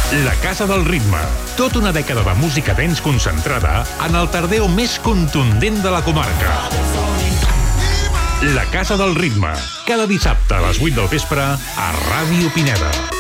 La Casa del Ritme. Tota una dècada de música dance concentrada en el tardeo més contundent de la comarca. La Casa del Ritme. Cada dissabte a les 8 del vespre a Ràdio Pineda.